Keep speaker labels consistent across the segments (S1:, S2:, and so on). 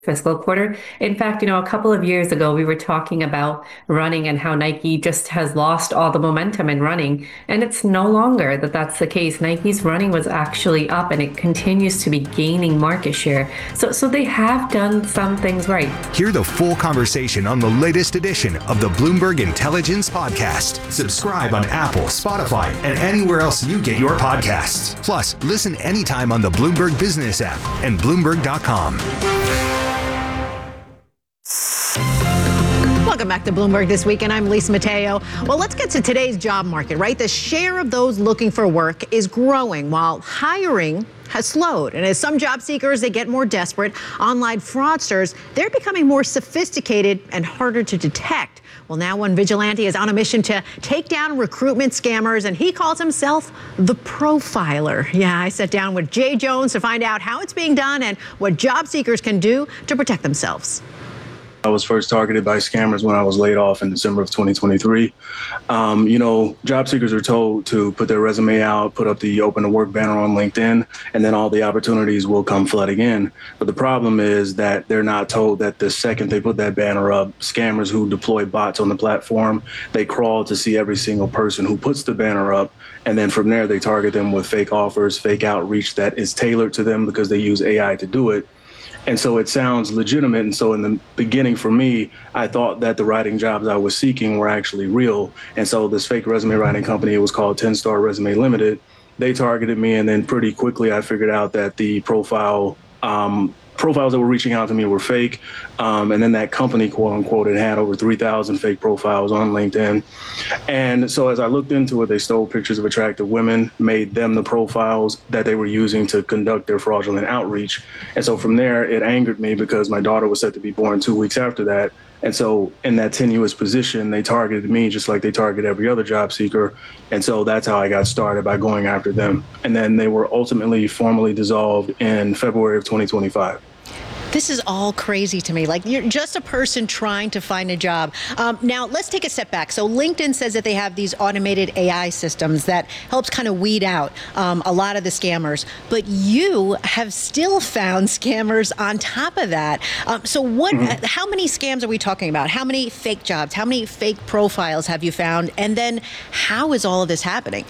S1: fiscal quarter. In fact, a couple of years ago, we were talking about running and how Nike just has lost all the momentum in running. And it's no longer that that's the case. Nike's running was actually up and it continues to be gaining market share. So they have done some things right.
S2: Hear the full conversation on the latest edition of the Bloomberg Intelligence Podcast. Subscribe on Apple, Spotify, and anywhere else you get your podcasts. Plus, listen anytime on the Bloomberg Business app and Bloomberg.com.
S3: Welcome back to Bloomberg This Week, and I'm Lisa Mateo. Well, let's get to today's job market, right? The share of those looking for work is growing while hiring has slowed. And as some job seekers, they get more desperate, online fraudsters, they're becoming more sophisticated and harder to detect. Well, now one vigilante is on a mission to take down recruitment scammers, and he calls himself the Profiler. Yeah, I sat down with Jay Jones to find out how it's being done and what job seekers can do to protect themselves.
S4: I was first targeted by scammers when I was laid off in December of 2023. Job seekers are told to put their resume out, put up the open to work banner on LinkedIn, and then all the opportunities will come flooding in. But the problem is that they're not told that the second they put that banner up, scammers who deploy bots on the platform, they crawl to see every single person who puts the banner up. And then from there, they target them with fake offers, fake outreach that is tailored to them because they use AI to do it. And so it sounds legitimate. And so in the beginning for me, I thought that the writing jobs I was seeking were actually real. And so this fake resume writing company, it was called 10 Star Resume Limited. They targeted me. And then pretty quickly, I figured out that the profiles that were reaching out to me were fake. And then that company, quote unquote, it had over 3,000 fake profiles on LinkedIn. And so as I looked into it, they stole pictures of attractive women, made them the profiles that they were using to conduct their fraudulent outreach. And so from there, it angered me because my daughter was set to be born 2 weeks after that. And so in that tenuous position, they targeted me just like they target every other job seeker. And so that's how I got started, by going after them. And then they were ultimately formally dissolved in February of 2025.
S3: This is all crazy to me. Like, you're just a person trying to find a job. Now, let's take a step back. So LinkedIn says that they have these automated AI systems that helps kind of weed out a lot of the scammers. But you have still found scammers on top of that. So how many scams are we talking about? How many fake jobs? How many fake profiles have you found? And then how is all of this happening?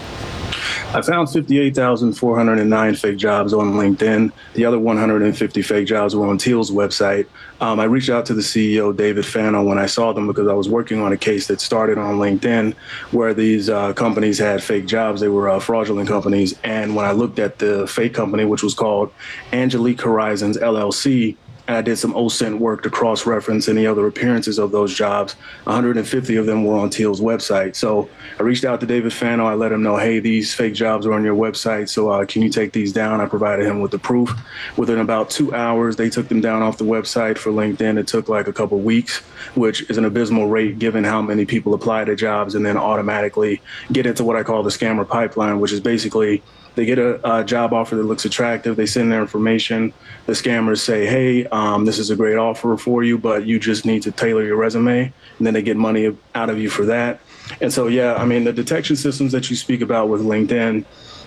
S4: I found 58,409 fake jobs on LinkedIn. The other 150 fake jobs were on Teal's website. I reached out to the CEO, David Fano, when I saw them because I was working on a case that started on LinkedIn where these companies had fake jobs. They were fraudulent companies. And when I looked at the fake company, which was called Angelique Horizons LLC, and I did some OSINT work to cross-reference any other appearances of those jobs. 150 of them were on Teal's website. So I reached out to David Fano. I let him know, hey, these fake jobs are on your website, so can you take these down? I provided him with the proof. Within about 2 hours, they took them down off the website. For LinkedIn, it took like a couple weeks, which is an abysmal rate given how many people apply to jobs and then automatically get into what I call the scammer pipeline, which is basically they get a job offer that looks attractive. They send their information. The scammers say, hey, this is a great offer for you, but you just need to tailor your resume. And then they get money out of you for that. And so, yeah, I mean, the detection systems that you speak about with LinkedIn,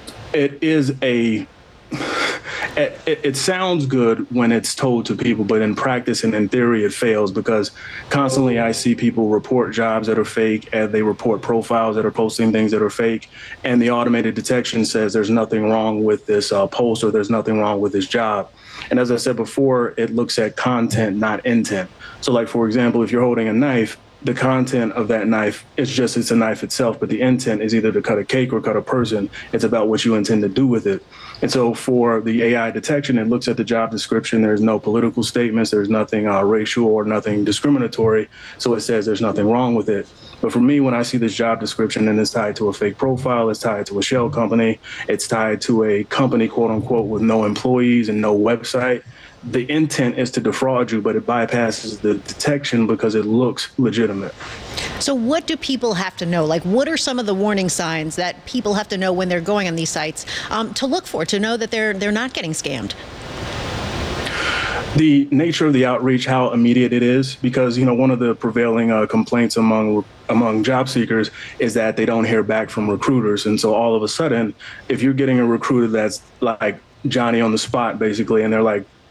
S4: it sounds good when it's told to people, but in practice and in theory, it fails because constantly I see people report jobs that are fake and they report profiles that are posting things that are fake. And the automated detection says there's nothing wrong with this post or there's nothing wrong with this job. And as I said before, it looks at content, not intent. So like, for example, if you're holding a knife, the content of that knife it's a knife itself, but the intent is either to cut a cake or cut a person. It's about what you intend to do with it. And so for the AI detection, it looks at the job description. There's no political statements. There's nothing racial or nothing discriminatory. So it says there's nothing wrong with it. But for me, when I see this job description and it's tied to a fake profile, it's tied to a shell company, it's tied to a company, quote unquote, with no employees and no website, the intent is to defraud you, but it bypasses the detection because it looks legitimate.
S3: So what do people have to know? Like, what are some of the warning signs that people have to know when they're going on these sites to look for, to know that they're not getting scammed?
S4: The nature of the outreach, how immediate it is, because, one of the prevailing complaints among job seekers is that they don't hear back from recruiters. And so all of a sudden, if you're getting a recruiter that's like Johnny on the spot, basically, and they're like,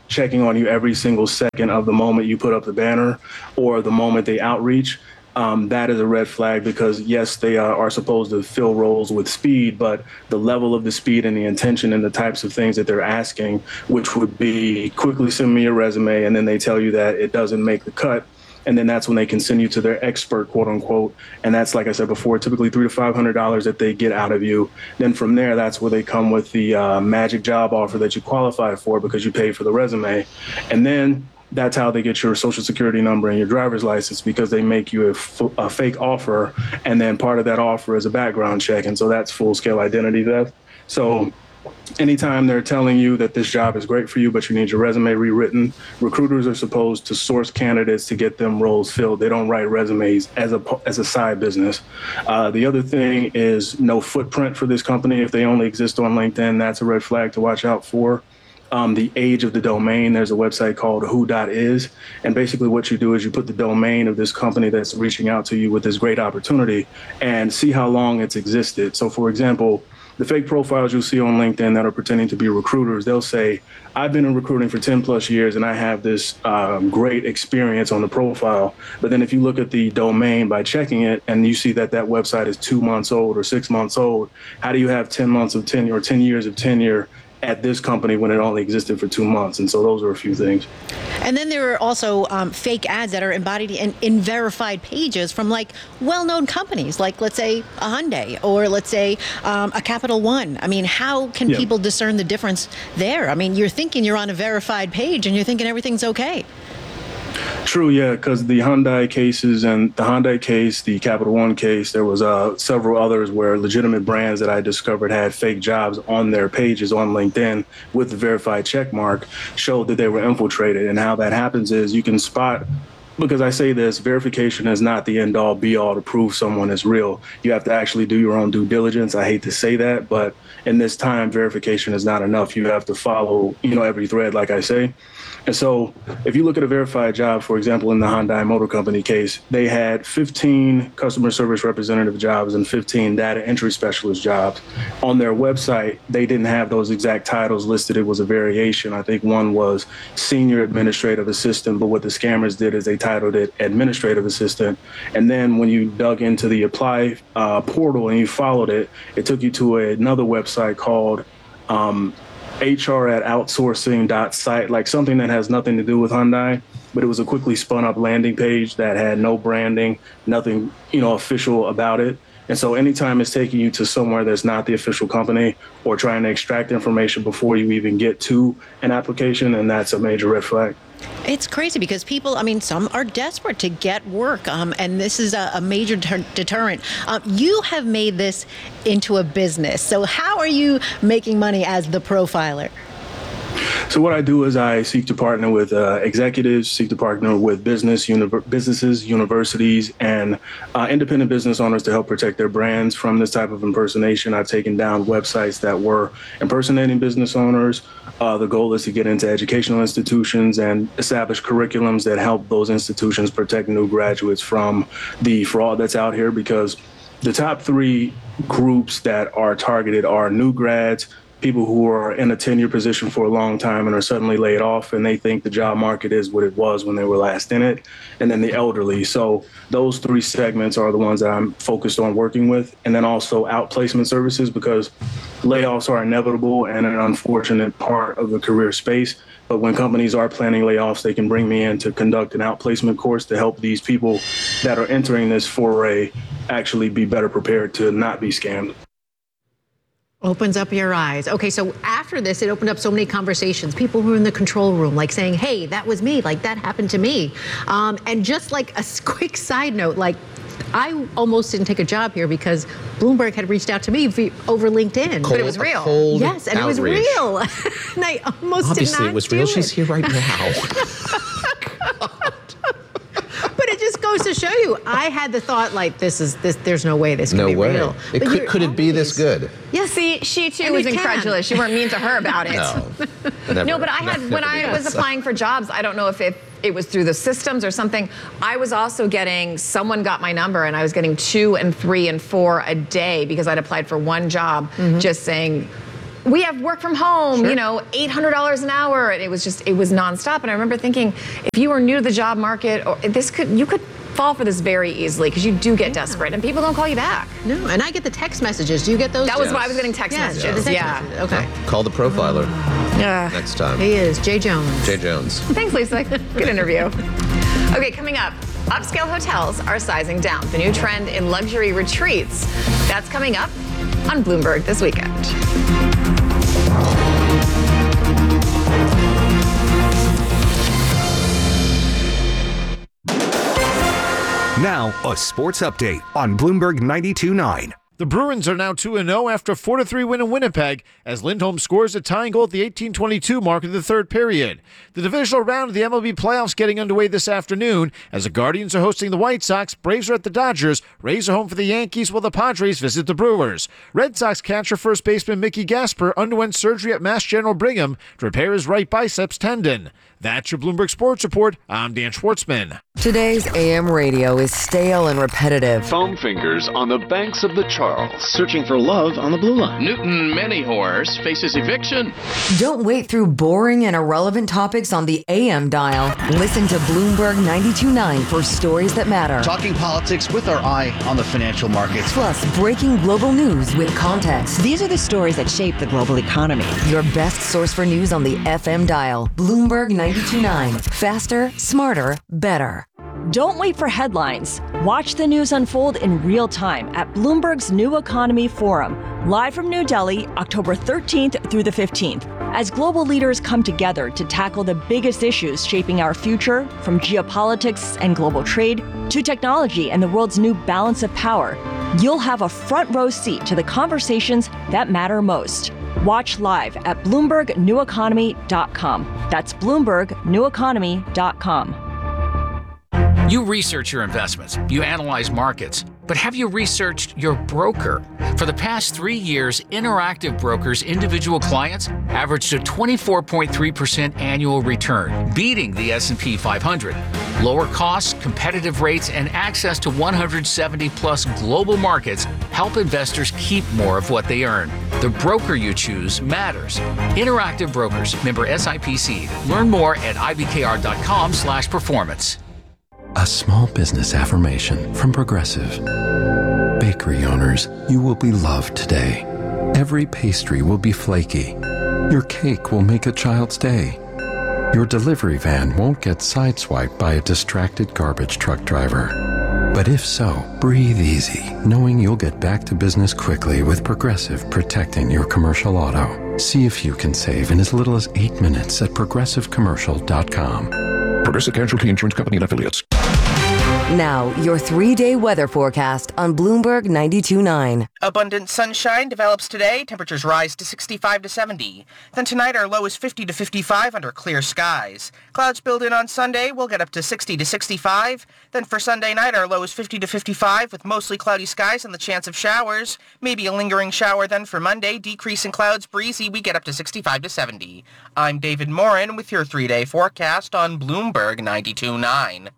S4: checking on you every single second of the moment you put up the banner or the moment they outreach, that is a red flag because, yes, they are supposed to fill roles with speed, but the level of the speed and the intention and the types of things that they're asking, which would be quickly send me your resume, and then they tell you that it doesn't make the cut. And then that's when they can send you to their expert, quote unquote. And that's, like I said before, typically $300 to $500 that they get out of you. Then from there, that's where they come with the magic job offer that you qualify for because you paid for the resume. And then that's how they get your social security number and your driver's license because they make you a fake offer. And then part of that offer is a background check. And so that's full-scale identity theft. So anytime they're telling you that this job is great for you, but you need your resume rewritten, recruiters are supposed to source candidates to get them roles filled. They don't write resumes as a side business. The other thing is no footprint for this company. If they only exist on LinkedIn, that's a red flag to watch out for. The age of the domain, there's a website called who.is. And basically what you do is you put the domain of this company that's reaching out to you with this great opportunity and see how long it's existed. So for example, the fake profiles you'll see on LinkedIn that are pretending to be recruiters, they'll say, I've been in recruiting for 10 plus years and I have this great experience on the profile. But then if you look at the domain by checking it and you see that that website is 2 months old or 6 months old, how do you have 10 months of tenure or 10 years of tenure at this company when it only existed for 2 months? And so those are a few things.
S3: And then there are also fake ads that are embodied in verified pages from like well-known companies, like let's say a Hyundai or let's say a Capital One. I mean, how can people discern the difference there? I mean, you're thinking you're on a verified page and you're thinking everything's okay.
S4: True, yeah, because the Hyundai cases and the Hyundai case, the Capital One case, there was several others where legitimate brands that I discovered had fake jobs on their pages on LinkedIn with the verified check mark showed that they were infiltrated. And how that happens is you can spot, because I say this, verification is not the end all be all to prove someone is real. You have to actually do your own due diligence. I hate to say that, but in this time, verification is not enough. You have to follow, every thread, like I say. And so if you look at a verified job, for example, in the Hyundai Motor Company case, they had 15 customer service representative jobs and 15 data entry specialist jobs. On their website, they didn't have those exact titles listed. It was a variation. I think one was senior administrative assistant, but what the scammers did is they titled it administrative assistant. And then when you dug into the apply portal and you followed it, it took you to another website called HR@outsourcing.site, like something that has nothing to do with Hyundai, but it was a quickly spun up landing page that had no branding, nothing, official about it. And so anytime it's taking you to somewhere that's not the official company or trying to extract information before you even get to an application, and that's a major red flag.
S3: It's crazy because people, some are desperate to get work, and this is a major deterrent. You have made this into a business. So how are you making money as the profiler?
S4: So what I do is I seek to partner with executives, seek to partner with businesses, universities, and independent business owners to help protect their brands from this type of impersonation. I've taken down websites that were impersonating business owners. The goal is to get into educational institutions and establish curriculums that help those institutions protect new graduates from the fraud that's out here, because the top three groups that are targeted are new grads, people who are in a tenure position for a long time and are suddenly laid off and they think the job market is what it was when they were last in it, and then the elderly. So those three segments are the ones that I'm focused on working with. And then also outplacement services, because layoffs are inevitable and an unfortunate part of the career space. But when companies are planning layoffs, they can bring me in to conduct an outplacement course to help these people that are entering this foray actually be better prepared to not be scammed.
S3: Opens up your eyes. Okay, so after this, it opened up so many conversations. People who were in the control room, like saying, hey, that was me, like that happened to me. And just like a quick side note, like I almost didn't take a job here because Bloomberg had reached out to me over LinkedIn.
S5: But it was real.
S3: Yes, and
S5: outreach.
S3: It was real. And I almost
S5: Obviously,
S3: did not
S5: it was real.
S3: do
S5: She's
S3: it.
S5: here right now.
S3: But it just goes to show you, I had the thought like, there's no way this can be real.
S5: It could it be this good?
S3: Yeah,
S6: see, she too
S3: And
S6: was
S3: it can.
S6: incredulous. You weren't mean to her about it.
S5: No,
S6: But I had, when I was applying for jobs, I don't know if it was through the systems or something. I was also getting, someone got my number and I was getting 2 and 3 and 4 a day because I'd applied for one job, just saying, we have work from home, $800 an hour. And it was nonstop. And I remember thinking, if you were new to the job market, you could fall for this very easily because you do get desperate and people don't call you back.
S3: No, and I get the text messages. Do you get those?
S6: That was why I was getting text messages.
S3: Messages. Okay.
S5: Call the profiler next time.
S3: He is Jay Jones.
S5: Jay Jones.
S6: Thanks, Lisa. Good interview. Okay, coming up, upscale hotels are sizing down. The new trend in luxury retreats. That's coming up on Bloomberg this weekend.
S2: Now, a sports update on Bloomberg 92.9.
S7: The Bruins are now 2-0 after a 4-3 win in Winnipeg as Lindholm scores a tying goal at the 18:22 mark of the third period. The divisional round of the MLB playoffs getting underway this afternoon as the Guardians are hosting the White Sox, Braves are at the Dodgers, Rays are home for the Yankees while the Padres visit the Brewers. Red Sox catcher first baseman Mickey Gasper underwent surgery at Mass General Brigham to repair his right biceps tendon. That's your Bloomberg Sports Report. I'm Dan Schwartzman.
S8: Today's AM radio is stale and repetitive.
S9: Foam fingers on the banks of the Charles.
S10: Searching for love on the Blue Line.
S11: Newton Many Horse faces eviction.
S8: Don't wait through boring and irrelevant topics on the AM dial. Listen to Bloomberg 92.9 for stories that matter.
S10: Talking politics with our eye on the financial markets.
S8: Plus, breaking global news with context.
S12: These are the stories that shape the global economy.
S8: Your best source for news on the FM dial. Bloomberg 92.9. Faster, smarter, better.
S12: Don't wait for headlines. Watch the news unfold in real time at Bloomberg's New Economy Forum, live from New Delhi, October 13th through the 15th, as global leaders come together to tackle the biggest issues shaping our future, from geopolitics and global trade to technology and the world's new balance of power. You'll have a front row seat to the conversations that matter most. Watch live at BloombergNewEconomy.com. That's BloombergNewEconomy.com.
S11: You research your investments, you analyze markets, but have you researched your broker? For the past 3 years, Interactive Brokers' individual clients averaged a 24.3% annual return, beating the S&P 500. Lower costs, competitive rates, and access to 170-plus global markets help investors keep more of what they earn. The broker you choose matters. Interactive Brokers, member SIPC. Learn more at ibkr.com/performance.
S13: A small business affirmation from Progressive. Bakery owners, you will be loved today. Every pastry will be flaky. Your cake will make a child's day. Your delivery van won't get sideswiped by a distracted garbage truck driver. But if so, breathe easy, knowing you'll get back to business quickly with Progressive protecting your commercial auto. See if you can save in as little as 8 minutes at progressivecommercial.com.
S14: Progressive Casualty Insurance Company and Affiliates.
S8: Now, your 3-day weather forecast on Bloomberg 92.9.
S15: Abundant sunshine develops today. Temperatures rise to 65 to 70. Then tonight, our low is 50 to 55 under clear skies. Clouds build in on Sunday. We'll get up to 60 to 65. Then for Sunday night, our low is 50 to 55 with mostly cloudy skies and the chance of showers. Maybe a lingering shower then for Monday. Decrease in clouds, breezy. We get up to 65 to 70. I'm David Morin with your 3-day forecast on Bloomberg 92.9.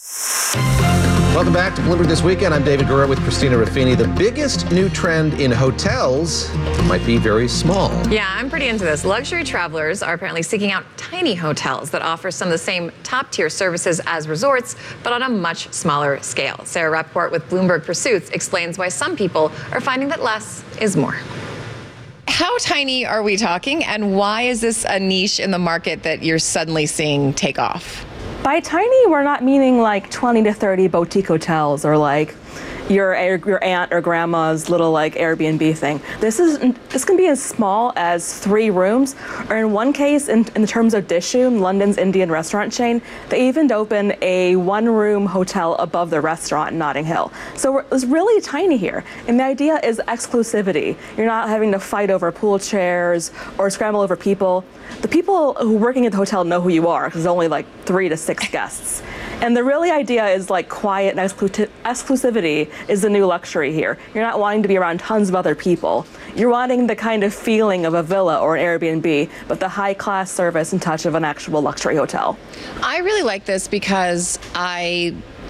S5: Welcome back to Bloomberg This Weekend. I'm David Gura with Christina Ruffini. The biggest new trend in hotels might be very small.
S6: Yeah, I'm pretty into this. Luxury travelers are apparently seeking out tiny hotels that offer some of the same top-tier services as resorts, but on a much smaller scale. Sarah Rappaport with Bloomberg Pursuits explains why some people are finding that less is more. How tiny are we talking, and why is this a niche in the market that you're suddenly seeing take off?
S16: By tiny, we're not meaning like 20 to 30 boutique hotels or like your aunt or grandma's little like Airbnb thing. This can be as small as 3 rooms, or in one case, in terms of Dishoom, London's Indian restaurant chain, they even opened a 1-room hotel above the restaurant in Notting Hill. So it's really tiny here, and the idea is exclusivity. You're not having to fight over pool chairs or scramble over people. The people who are working at the hotel know who you are because there's only like 3 to 6 guests. And the really idea is like quiet and exclusivity is the new luxury here. You're not wanting to be around tons of other people. You're wanting the kind of feeling of a villa or an Airbnb, but the high-class service and touch of an actual luxury hotel.
S6: I really like this because I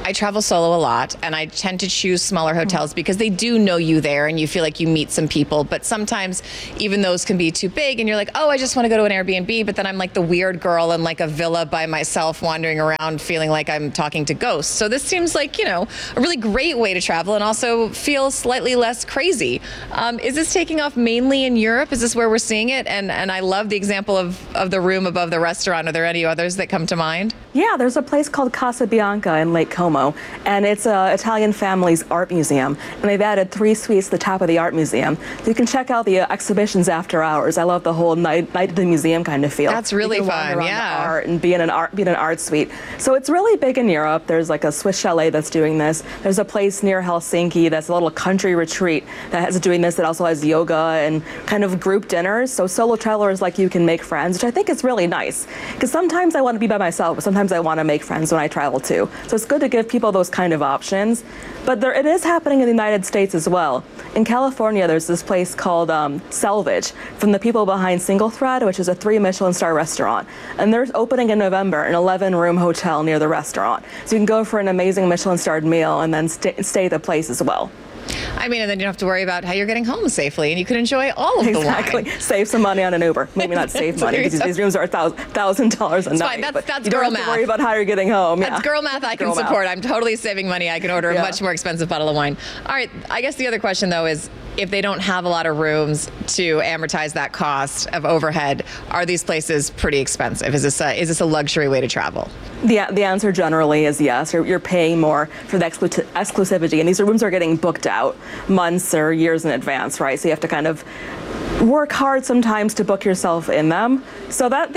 S6: I travel solo a lot, and I tend to choose smaller hotels because they do know you there and you feel like you meet some people. But sometimes even those can be too big and you're like, oh, I just want to go to an Airbnb. But then I'm like the weird girl in like a villa by myself wandering around feeling like I'm talking to ghosts. So this seems like, a really great way to travel and also feel slightly less crazy. Is this taking off mainly in Europe? Is this where we're seeing it? And I love the example of the room above the restaurant. Are there any others that come to mind?
S16: Yeah, there's a place called Casa Bianca in Lake Como, and it's an Italian family's art museum. And they've added 3 suites to the top of the art museum. So you can check out the exhibitions after hours. I love the whole night at the museum kind of feel.
S6: That's really fun,
S16: yeah. Art and be in an art suite. So it's really big in Europe. There's like a Swiss chalet that's doing this. There's a place near Helsinki that's a little country retreat that is doing this, that also has yoga and kind of group dinners. So solo travelers like you can make friends, which I think is really nice. Because sometimes I want to be by myself, but sometimes I want to make friends when I travel too. So it's good to give people those kind of options. But it is happening in the United States as well. In California, there's this place called Selvage, from the people behind Single Thread, which is a 3 Michelin star restaurant. And they're opening in November an 11-room hotel near the restaurant. So you can go for an amazing Michelin starred meal and then stay at the place as well.
S6: I mean, and then you don't have to worry about how you're getting home safely, and you can enjoy all of the wine.
S16: Exactly. Save some money on an Uber. Maybe not save money, because these rooms are $1,000 a night.
S6: Fine. That's
S16: you
S6: girl
S16: don't
S6: math.
S16: have to worry about how you're getting home.
S6: That's girl math I can support. I'm totally saving money. I can order a much more expensive bottle of wine. All right. I guess the other question, though, is if they don't have a lot of rooms to amortize that cost of overhead, are these places pretty expensive? Is this a luxury way to travel?
S16: The answer generally is yes. You're paying more for the exclusivity, and these rooms are getting booked out months or years in advance, right? So you have to kind of work hard sometimes to book yourself in them. So but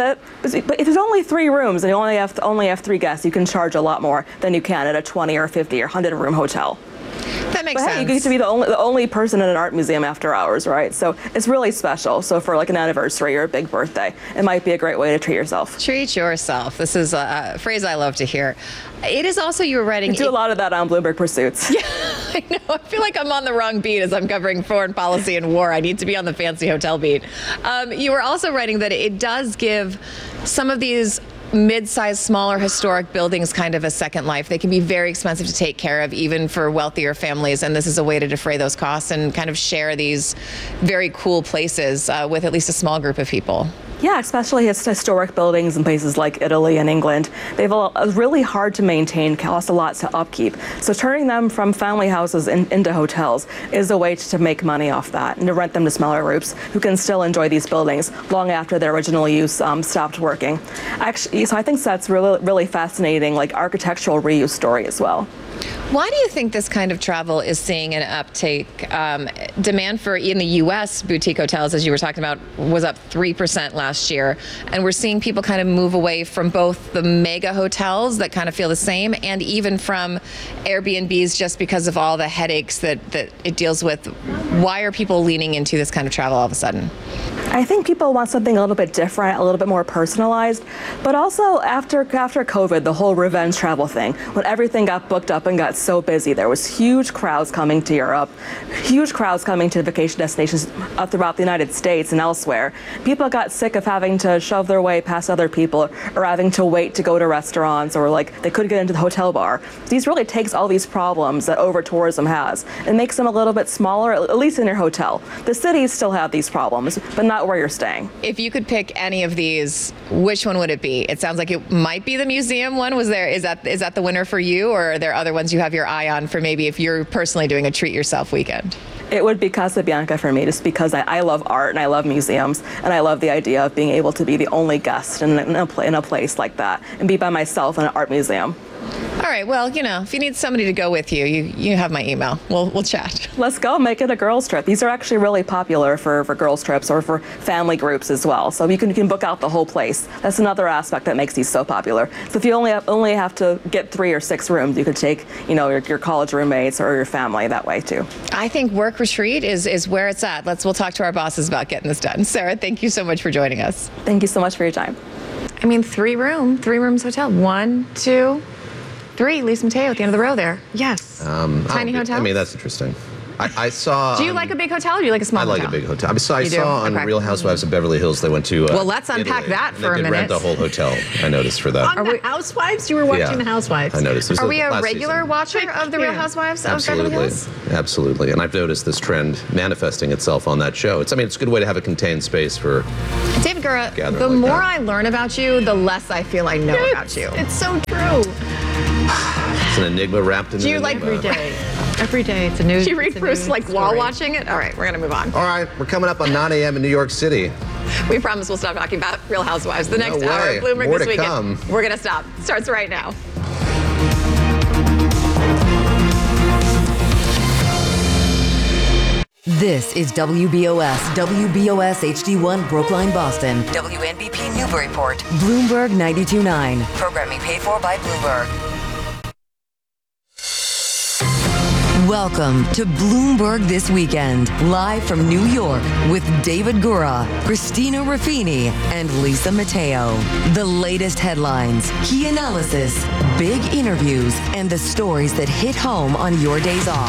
S16: if there's only 3 rooms and you only have 3 guests, you can charge a lot more than you can at a 20 or 50 or 100 room hotel.
S6: That makes
S16: sense. You get to be the only person in an art museum after hours, right? So it's really special. So for like an anniversary or a big birthday, it might be a great way to treat yourself.
S6: Treat yourself. This is a phrase I love to hear. It is also, you were writing...
S16: We do a lot of that on Bloomberg Pursuits.
S6: Yeah, I know. I feel like I'm on the wrong beat as I'm covering foreign policy and war. I need to be on the fancy hotel beat. You were also writing that it does give some of these mid-sized, smaller historic buildings kind of a second life. They can be very expensive to take care of, even for wealthier families, and this is a way to defray those costs and kind of share these very cool places with at least a small group of people.
S16: Yeah, especially historic buildings in places like Italy and England. They've really hard to maintain, cost a lot to upkeep. So turning them from family houses into hotels is a way to make money off that and to rent them to smaller groups who can still enjoy these buildings long after their original use stopped working. Actually, so I think that's really fascinating, like architectural reuse story as well.
S6: Why do you think this kind of travel is seeing an uptake? Demand for, in the U.S., boutique hotels, as you were talking about, was up 3% last year. And we're seeing people kind of move away from both the mega hotels that kind of feel the same and even from Airbnbs just because of all the headaches that it deals with. Why are people leaning into this kind of travel all of a sudden?
S16: I think people want something a little bit different, a little bit more personalized, but also after COVID, the whole revenge travel thing, when everything got booked up and got so busy, there was huge crowds coming to Europe, huge crowds coming to vacation destinations throughout the United States and elsewhere. People got sick of having to shove their way past other people or having to wait to go to restaurants or like they couldn't get into the hotel bar. These really takes all these problems that over-tourism has and makes them a little bit smaller, at least in your hotel. The cities still have these problems, but not where you're staying.
S6: If you could pick any of these, which one would it be? It sounds like it might be the museum one. Is that the winner for you, or are there other ones you have your eye on for maybe if you're personally doing a treat yourself weekend?
S16: It would be Casa Bianca for me, just because I love art and I love museums, and I love the idea of being able to be the only guest in a place like that and be by myself in an art museum.
S6: All right, well, if you need somebody to go with you, you have my email. We'll chat.
S16: Let's go. Make it a girls' trip. These are actually really popular for girls' trips or for family groups as well. So you can book out the whole place. That's another aspect that makes these so popular. So if you only have to get 3 or 6 rooms, you could take your college roommates or your family that way too.
S6: I think work retreat is where it's at. We'll talk to our bosses about getting this done. Sarah, thank you so much for joining us.
S16: Thank you so much for your time.
S6: I mean, 3 rooms hotel. 1, 2, 3. Lisa Mateo at the end of the row there. Yes. Tiny hotel.
S5: I mean, that's interesting. I saw.
S6: Do you like a big hotel or do you like a small hotel?
S5: I like a big hotel. I saw on
S6: Okay.
S5: Real Housewives of Beverly Hills, they went to
S6: well, let's unpack
S5: Italy,
S6: that
S5: and
S6: for a
S5: they did
S6: minute.
S5: rent the whole hotel, I noticed for that.
S3: On the Housewives? You were watching the Housewives.
S5: I noticed.
S6: Are we a regular watcher of the Real Housewives of Beverly Hills?
S5: Absolutely. And I've noticed this trend manifesting itself on that show. It's a good way to have a contained space for
S6: David Gura,
S5: gathering
S6: the
S5: like
S6: more
S5: that.
S6: I learn about you, the less I feel I know about you.
S3: It's so true.
S5: It's an enigma wrapped in
S6: Do you
S5: an
S6: like
S5: enigma.
S3: Every day. Every day. It's a news.
S6: Do you read
S3: it's a
S6: Bruce
S3: news
S6: like while
S3: story.
S6: watching it? All right, we're going to move on.
S5: All right, we're coming up on 9 a.m. in New York City.
S6: We promise we'll stop talking about Real Housewives. The next
S5: No
S6: hour
S5: way.
S6: of Bloomberg
S5: More
S6: This
S5: to
S6: Weekend.
S5: come.
S6: We're going to stop. Starts right now.
S8: This is WBOS, WBOS HD1 Brookline, Boston, WNBP Newburyport, Bloomberg 92.9. Programming paid for by Bloomberg. Welcome to Bloomberg This Weekend, live from New York with David Gura, Christina Raffini, and Lisa Mateo. The latest headlines, key analysis, big interviews, and the stories that hit home on your days off.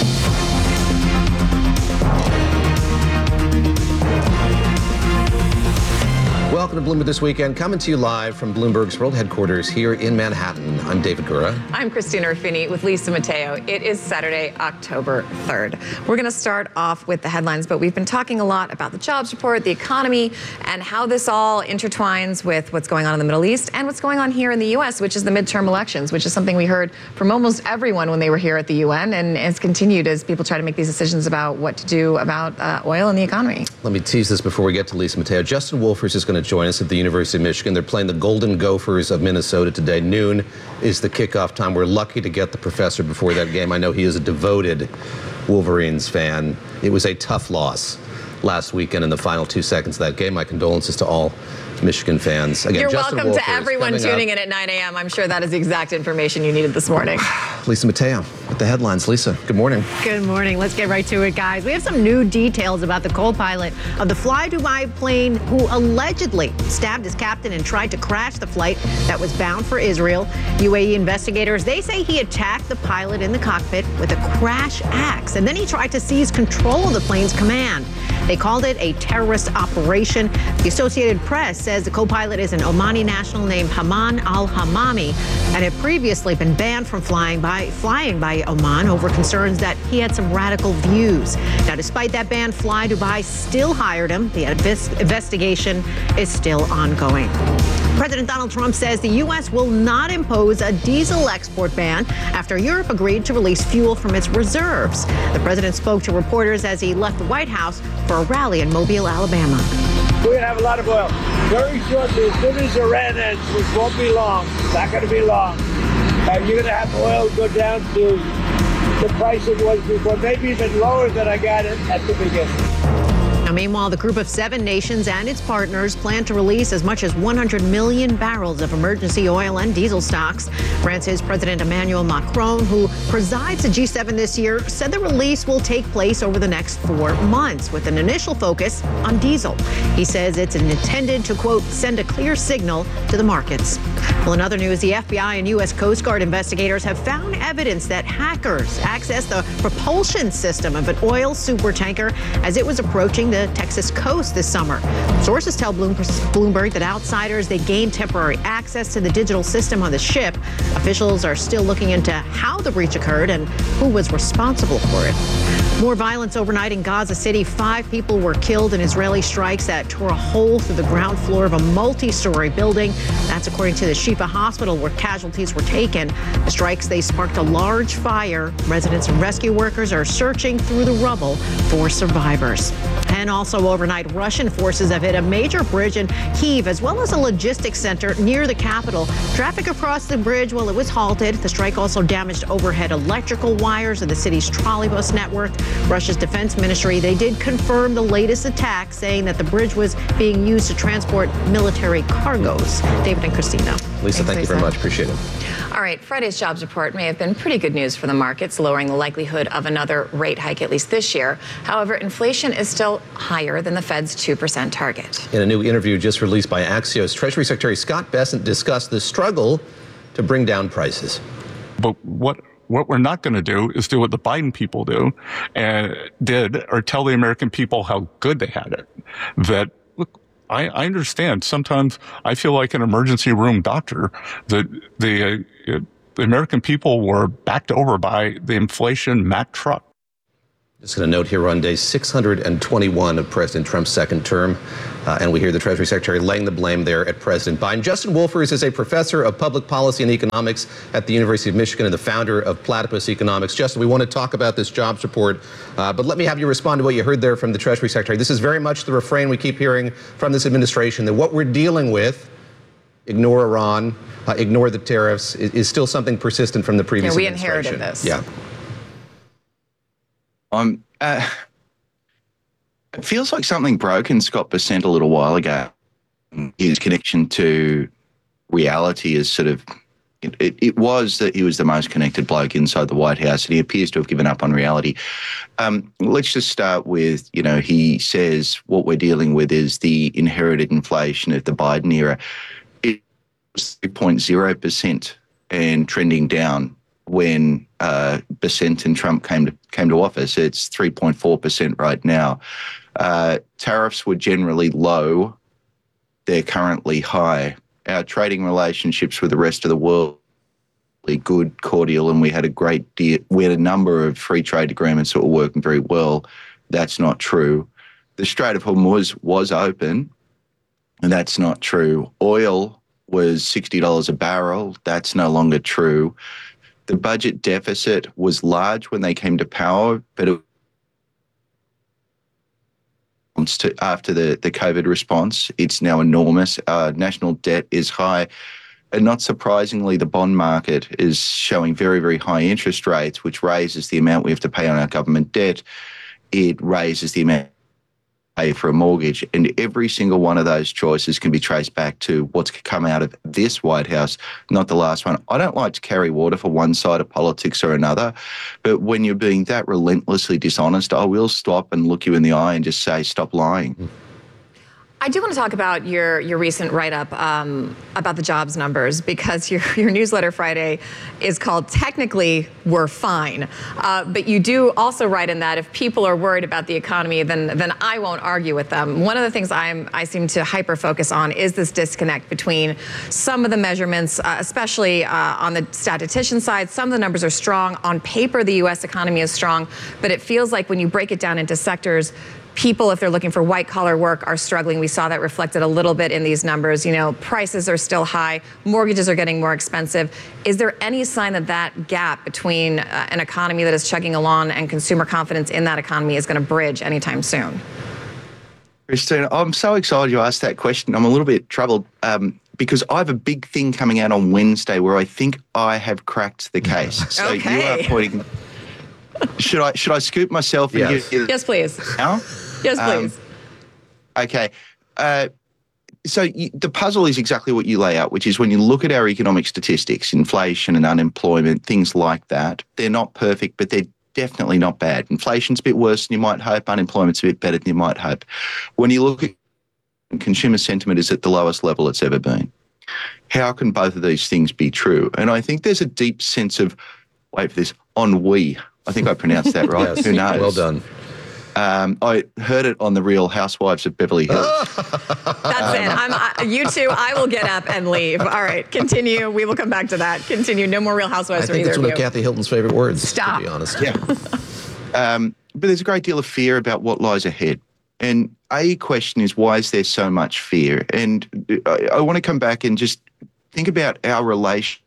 S5: Welcome to Bloomberg This Weekend, coming to you live from Bloomberg's world headquarters here in Manhattan. I'm David Gura.
S6: I'm Christina Raffini with Lisa Mateo. It is Saturday, October 3rd. We're going to start off with the headlines, but we've been talking a lot about the jobs report, the economy, and how this all intertwines with what's going on in the Middle East and what's going on here in the U.S., which is the midterm elections, which is something we heard from almost everyone when they were here at the UN, and it's continued as people try to make these decisions about what to do about oil and the economy.
S5: Let me tease this before we get to Lisa Mateo. Justin Wolfers is going to join us at the University of Michigan. They're playing the Golden Gophers of Minnesota today. Noon is the kickoff time. We're lucky to get the professor before that game. I know he is a devoted Wolverines fan. It was a tough loss last weekend in the final 2 seconds of that game. My condolences to all Michigan fans. Again,
S6: You're
S5: Justin
S6: welcome
S5: Wolfers
S6: to everyone
S5: coming
S6: tuning
S5: up.
S6: in at 9 a.m. I'm sure that is the exact information you needed this morning.
S5: Lisa Mateo with the headlines. Lisa, good morning.
S3: Good morning. Let's get right to it, guys. We have some new details about the co-pilot of the Fly Dubai plane who allegedly stabbed his captain and tried to crash the flight that was bound for Israel. UAE investigators, they say he attacked the pilot in the cockpit with a crash axe, and then he tried to seize control of the plane's command. They called it a terrorist operation. The Associated Press says the co-pilot is an Omani national named Haman al-Hamami and had previously been banned from flying by Oman over concerns that he had some radical views. Now, despite that ban, Fly Dubai still hired him. The investigation is still ongoing. President Donald Trump says the U.S. will not impose a diesel export ban after Europe agreed to release fuel from its reserves. The president spoke to reporters as he left the White House for a rally in Mobile, Alabama.
S17: We're going to have a lot of oil. Very shortly, as soon as Iran ends, which won't be long, not going to be long, you're going to have oil go down to the price it was before, maybe even lower than I got it at the beginning.
S3: Now, meanwhile, the Group of 7 nations and its partners plan to release as much as 100 million barrels of emergency oil and diesel stocks. France's President Emmanuel Macron, who presides the G7 this year, said the release will take place over the next 4 months with an initial focus on diesel. He says it's intended to, quote, send a clear signal to the markets. Well, in other news, the FBI and U.S. Coast Guard investigators have found evidence that hackers accessed the propulsion system of an oil supertanker as it was approaching the Texas coast this summer. Sources tell Bloomberg that outsiders, they gained temporary access to the digital system on the ship. Officials are still looking into how the breach occurred and who was responsible for it. More violence overnight in Gaza City. 5 people were killed in Israeli strikes that tore a hole through the ground floor of a multi-story building. That's according to the Shifa hospital where casualties were taken. The strikes, they sparked a large fire. Residents and rescue workers are searching through the rubble for survivors. And also overnight, Russian forces have hit a major bridge in Kyiv as well as a logistics center near the capital. Traffic across the bridge, well, it was halted. The strike also damaged overhead electrical wires of the city's trolleybus network. Russia's defense ministry, they did confirm the latest attack, saying that the bridge was being used to transport military cargoes. David and Christina.
S5: Lisa, thank you very much. Appreciate it.
S6: All right, Friday's jobs report may have been pretty good news for the markets, lowering the likelihood of another rate hike, at least this year. However, inflation is still higher than the Fed's 2% target.
S5: In a new interview just released by Axios, Treasury Secretary Scott Bessent discussed the struggle to bring down prices.
S14: But what
S18: what we're not going to do is do what the Biden people did, or tell the American people how good they had it. That, look, I understand. Sometimes I feel like an emergency room doctor. That the American people were backed over by the inflation Mack truck.
S5: Just going to note here, we're on day 621 of President Trump's second term, and we hear the Treasury Secretary laying the blame there at President Biden. Justin Wolfers is a professor of public policy and economics at the University of Michigan and the founder of Platypus Economics. Justin, we want to talk about this jobs report, but let me have you respond to what you heard there from the Treasury Secretary. This is very much the refrain we keep hearing from this administration, that what we're dealing with, ignore Iran, ignore the tariffs, is still something persistent from the previous administration.
S6: We inherited this.
S5: Yeah.
S19: It feels like something broke in Scott Bessent a little while ago. His connection to reality is sort of, it was that he was the most connected bloke inside the White House, and he appears to have given up on reality. Let's just start with, he says what we're dealing with is the inherited inflation of the Biden era. It was 3.0% and trending down when Bessent and Trump came to office. It's 3.4% right now. Tariffs were generally low. They're currently high. Our trading relationships with the rest of the world are good, cordial, and we had a number of free trade agreements that were working very well. That's not true. The Strait of Hormuz was open, and that's not true. Oil was $60 a barrel. That's no longer true. The budget deficit was large when they came to power, but after the COVID response, it's now enormous. National debt is high. And not surprisingly, the bond market is showing very, very high interest rates, which raises the amount we have to pay on our government debt. It raises the amount pay for a mortgage, and every single one of those choices can be traced back to what's come out of this White House, not the last one. I don't like to carry water for one side of politics or another, but when you're being that relentlessly dishonest, I will stop and look you in the eye and just say, stop lying.
S6: I do want to talk about your recent write-up about the jobs numbers, because your newsletter Friday is called Technically We're Fine. But you do also write in that if people are worried about the economy, then I won't argue with them. One of the things I seem to hyper-focus on is this disconnect between some of the measurements, especially on the statistician side. Some of the numbers are strong. On paper, the U.S. economy is strong. But it feels like when you break it down into sectors, people, if they're looking for white-collar work, are struggling. We saw that reflected a little bit in these numbers. Prices are still high. Mortgages are getting more expensive. Is there any sign that that gap between an economy that is chugging along and consumer confidence in that economy is going to bridge anytime soon?
S19: Christine, I'm so excited you asked that question. I'm a little bit troubled because I have a big thing coming out on Wednesday where I think I have cracked the case. So
S6: okay.
S19: You are pointing... Should I scoop myself? And
S6: yes. Yes, please.
S19: Now?
S6: Yes, please.
S19: Okay. So the puzzle is exactly what you lay out, which is when you look at our economic statistics, inflation and unemployment, things like that, they're not perfect, but they're definitely not bad. Inflation's a bit worse than you might hope. Unemployment's a bit better than you might hope. When you look at consumer sentiment is at the lowest level it's ever been. How can both of these things be true? And I think there's a deep sense of, wait for this, ennui. I think I pronounced that right.
S5: Yes.
S19: Who knows?
S5: Well done.
S19: I heard it on The Real Housewives of Beverly Hills.
S6: That's it. You two, I will get up and leave. All right, continue. We will come back to that. Continue. No more Real Housewives for either of you.
S5: I think that's one of Kathy Hilton's favorite words,
S6: Stop.
S5: to be honest.
S19: Yeah. But there's a great deal of fear about what lies ahead. And a question is, why is there so much fear? And I want to come back and just think about our relation.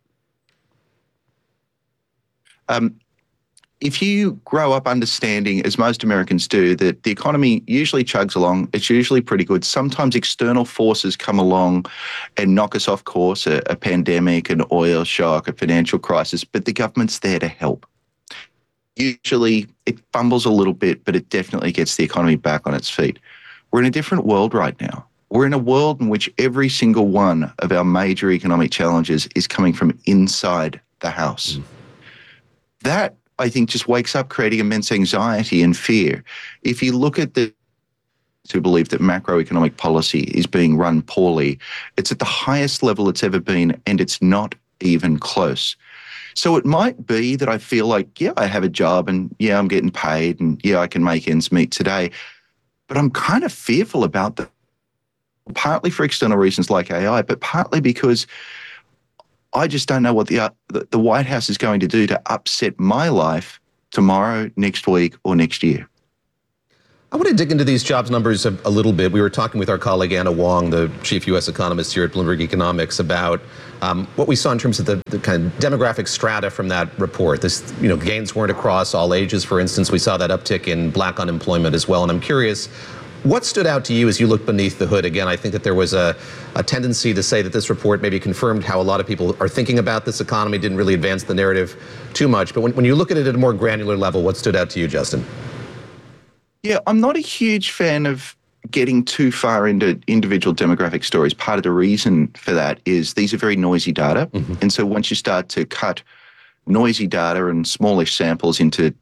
S19: If you grow up understanding, as most Americans do, that the economy usually chugs along, it's usually pretty good. Sometimes external forces come along and knock us off course, a pandemic, an oil shock, a financial crisis, but the government's there to help. Usually it fumbles a little bit, but it definitely gets the economy back on its feet. We're in a different world right now. We're in a world in which every single one of our major economic challenges is coming from inside the house. That, I think, just wakes up creating immense anxiety and fear. If you look at who believe that macroeconomic policy is being run poorly, it's at the highest level it's ever been, and it's not even close. So it might be that I feel like, yeah, I have a job and yeah, I'm getting paid and yeah, I can make ends meet today. But I'm kind of fearful about that, partly for external reasons like AI, but partly because I just don't know what the White House is going to do to upset my life tomorrow, next week, or next year.
S5: I want to dig into these jobs numbers a little bit. We were talking with our colleague Anna Wong, the chief U.S. economist here at Bloomberg Economics, about what we saw in terms of the kind of demographic strata from that report. Gains weren't across all ages, for instance. We saw that uptick in black unemployment as well. And I'm curious, what stood out to you as you look beneath the hood? Again, I think that there was a tendency to say that this report maybe confirmed how a lot of people are thinking about this economy, didn't really advance the narrative too much. But when you look at it at a more granular level, what stood out to you, Justin?
S19: Yeah, I'm not a huge fan of getting too far into individual demographic stories. Part of the reason for that is these are very noisy data. Mm-hmm. And so once you start to cut noisy data and smallish samples into,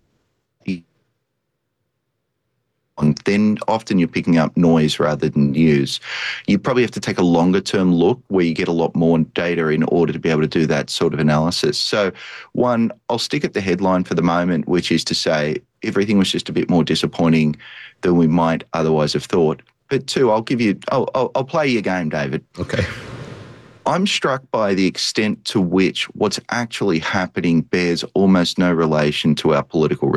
S19: then often you're picking up noise rather than news. You probably have to take a longer term look where you get a lot more data in order to be able to do that sort of analysis. So one, I'll stick at the headline for the moment, which is to say everything was just a bit more disappointing than we might otherwise have thought. But two, I'll play your game, David.
S5: Okay.
S19: I'm struck by the extent to which what's actually happening bears almost no relation to our political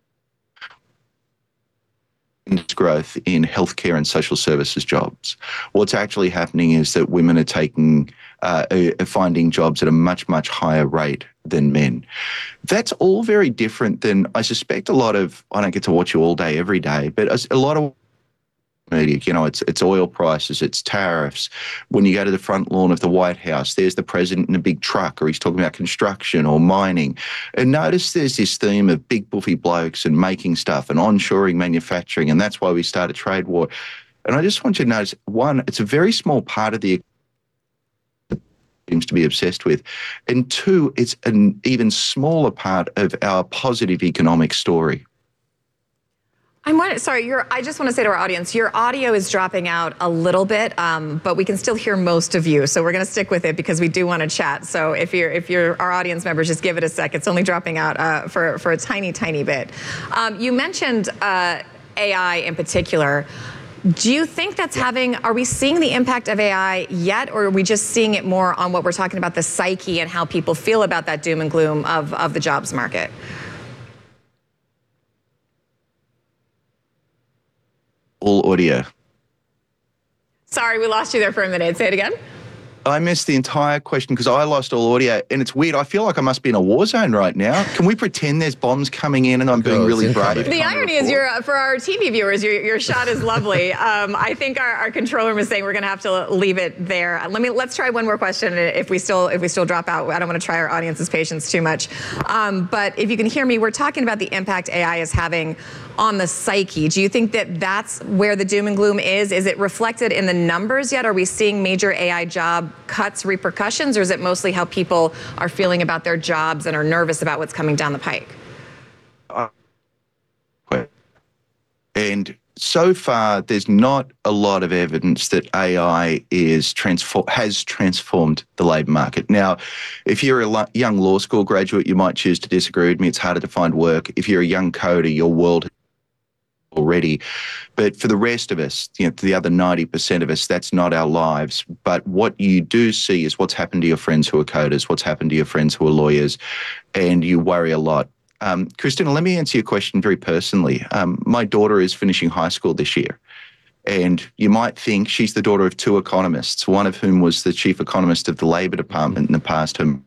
S19: growth in healthcare and social services jobs. What's actually happening is that women are finding jobs at a much, much higher rate than men. That's all very different than, I suspect, I don't get to watch you all day, every day, but a lot of media, it's oil prices, it's tariffs. When you go to the front lawn of the White House, there's the president in a big truck, or he's talking about construction or mining. And notice there's this theme of big buffy blokes and making stuff and onshoring manufacturing, and that's why we start a trade war. And I just want you to notice, one, it's a very small part of the seems to be obsessed with, and two, it's an even smaller part of our positive economic story.
S6: I just want to say to our audience, your audio is dropping out a little bit, but we can still hear most of you. So we're going to stick with it because we do want to chat. So if you're our audience members, just give it a sec. It's only dropping out for a tiny, tiny bit. You mentioned AI in particular. Do you think are we seeing the impact of AI yet, or are we just seeing it more on what we're talking about, the psyche and how people feel about that doom and gloom of the jobs market?
S19: All audio.
S6: Sorry, we lost you there for a minute. Say it again.
S19: I missed the entire question because I lost all audio, and it's weird. I feel like I must be in a war zone right now. Can we pretend there's bombs coming in and I'm being really brave?
S6: The irony is, for our TV viewers, your shot is lovely. I think our control room is saying we're going to have to leave it there. Let's try one more question. If we still drop out, I don't want to try our audience's patience too much. But if you can hear me, we're talking about the impact AI is having on the psyche. Do you think that that's where the doom and gloom is? Is it reflected in the numbers yet? Are we seeing major AI job cuts repercussions, or is it mostly how people are feeling about their jobs and are nervous about what's coming down the pike?
S19: And so far, there's not a lot of evidence that AI has transformed the labour market. Now, if you're a young law school graduate, you might choose to disagree with me. It's harder to find work. If you're a young coder, your world already. But for the rest of us, the other 90% of us, that's not our lives. But what you do see is what's happened to your friends who are coders, what's happened to your friends who are lawyers, and you worry a lot. Christina, let me answer your question very personally. My daughter is finishing high school this year, and you might think she's the daughter of two economists, one of whom was the chief economist of the Labor Department in the past. And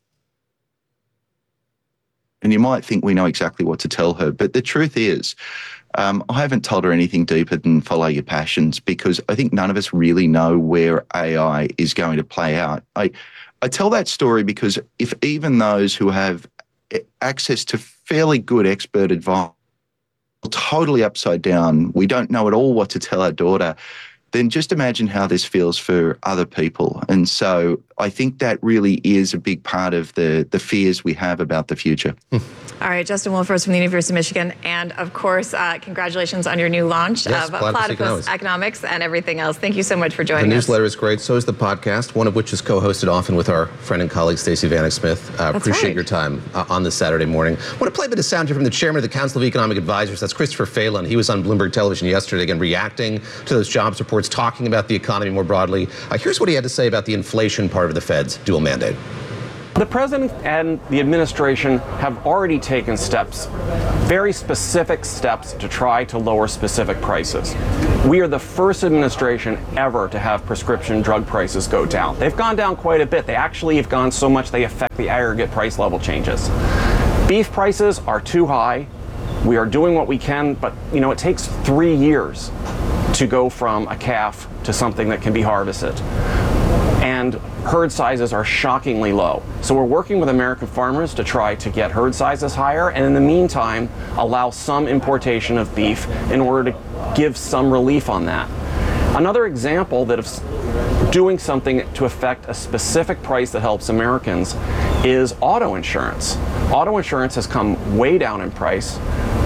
S19: you might think we know exactly what to tell her, but the truth is, I haven't told her anything deeper than follow your passions, because I think none of us really know where AI is going to play out. I tell that story because if even those who have access to fairly good expert advice totally upside down, we don't know at all what to tell our daughter, then just imagine how this feels for other people. And so I think that really is a big part of the fears we have about the future.
S6: All right, Justin Wolfers from the University of Michigan. And of course, congratulations on your new launch of Platypus Economics and everything else. Thank you so much for joining us.
S5: The newsletter is great. So is the podcast, one of which is co-hosted often with our friend and colleague, Stacey Vanek Smith. Appreciate your time on this Saturday morning. I want to play a bit of sound here from the chairman of the Council of Economic Advisors. That's Christopher Phelan. He was on Bloomberg Television yesterday, again, reacting to those jobs reports, talking about the economy more broadly. Here's what he had to say about the inflation part of the Fed's dual mandate.
S20: The president and the administration have already taken steps, very specific steps, to try to lower specific prices. We are the first administration ever to have prescription drug prices go down. They've gone down quite a bit. They actually have gone so much they affect the aggregate price level changes. Beef prices are too high. We are doing what we can, but it takes 3 years to go from a calf to something that can be harvested. And herd sizes are shockingly low. So we're working with American farmers to try to get herd sizes higher, and in the meantime, allow some importation of beef in order to give some relief on that. Another example that of doing something to affect a specific price that helps Americans is auto insurance. Auto insurance has come way down in price,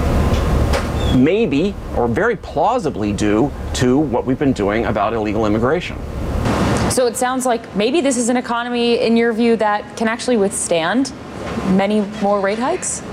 S20: maybe or very plausibly due to what we've been doing about illegal immigration.
S21: So it sounds like maybe this is an economy, in your view, that can actually withstand many more rate hikes?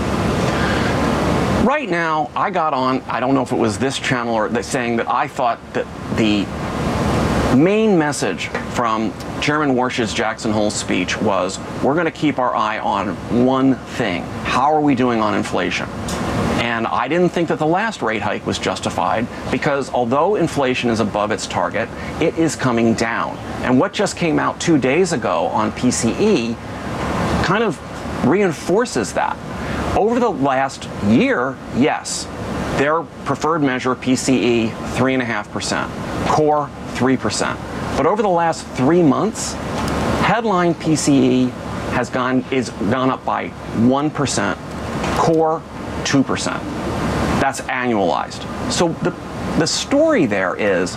S20: Right now, I got on, I don't know if it was this channel or saying that I thought that the main message from Chairman Warsh's Jackson Hole speech was, we're going to keep our eye on one thing. How are we doing on inflation? And I didn't think that the last rate hike was justified, because although inflation is above its target, it is coming down. And what just came out 2 days ago on PCE kind of reinforces that. Over the last year, yes, their preferred measure, PCE, 3.5%, core 3%. But over the last 3 months, headline PCE has gone up by 1%, core 2%. That's annualized. So the story there is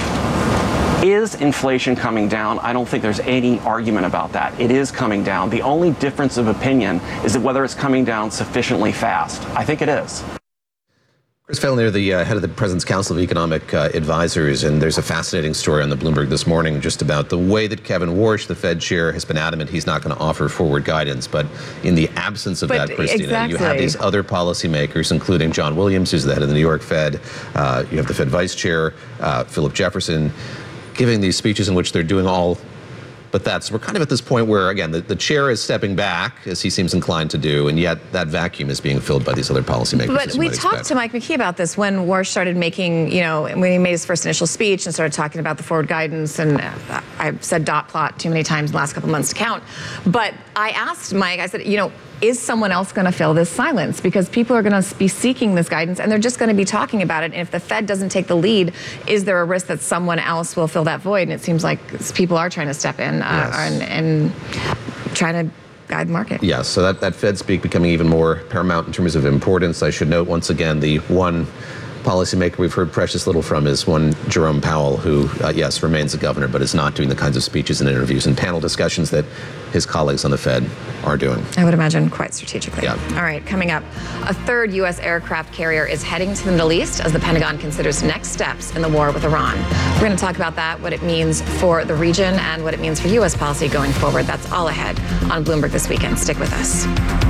S20: inflation coming down? I don't think there's any argument about that. It is coming down. The only difference of opinion is that whether it's coming down sufficiently fast. I think it is.
S5: Chris Phelan, the head of the President's Council of Economic Advisors, and there's a fascinating story on the Bloomberg this morning just about the way that Kevin Warsh, the Fed chair, has been adamant he's not going to offer forward guidance. But in the absence of that, Christina, you have these other policymakers, including John Williams, who's the head of the New York Fed. You have the Fed vice chair, Philip Jefferson, giving these speeches in which they're doing all but that. So we're kind of at this point where, again, the chair is stepping back, as he seems inclined to do, and yet that vacuum is being filled by these other policymakers.
S6: But we talked to Mike McKee about this when Warsh started making, when he made his first initial speech and started talking about the forward guidance, and I've said dot plot too many times in the last couple months to count. But I asked Mike, I said, is someone else going to fill this silence? Because people are going to be seeking this guidance, and they're just going to be talking about it. And if the Fed doesn't take the lead, is there a risk that someone else will fill that void? And it seems like people are trying to step in and trying to guide the market.
S5: Yes, so that Fed speak becoming even more paramount in terms of importance. I should note once again, the one policymaker we've heard precious little from is one Jerome Powell, who, yes, remains a governor, but is not doing the kinds of speeches and interviews and panel discussions that his colleagues on the Fed are doing.
S6: I would imagine quite strategically.
S5: Yeah.
S6: All right, coming up, a third U.S. aircraft carrier is heading to the Middle East as the Pentagon considers next steps in the war with Iran. We're going to talk about that, what it means for the region, and what it means for U.S. policy going forward. That's all ahead on Bloomberg This Weekend. Stick with us.